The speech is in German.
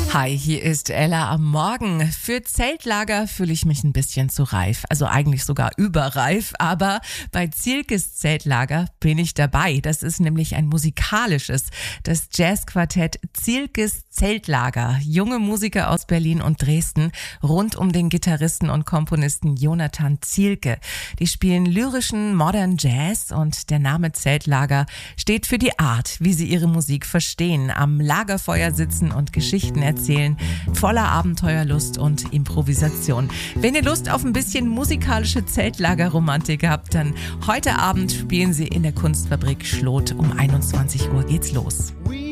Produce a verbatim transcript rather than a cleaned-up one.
Hi, hier ist Ella am Morgen. Für Zeltlager fühle ich mich ein bisschen zu reif, also eigentlich sogar überreif, aber bei Zielkes Zeltlager bin ich dabei. Das ist nämlich ein musikalisches, das Jazzquartett Zielkes Zeltlager. Junge Musiker aus Berlin und Dresden rund um den Gitarristen und Komponisten Jonathan Zielke. Die spielen lyrischen Modern Jazz und der Name Zeltlager steht für die Art, wie sie ihre Musik verstehen, am Lagerfeuer sitzen und Geschichten erzählen, voller Abenteuerlust und Improvisation. Wenn ihr Lust auf ein bisschen musikalische Zeltlagerromantik habt, dann heute Abend spielen sie in der Kunstfabrik Schlot. Um einundzwanzig Uhr geht's los.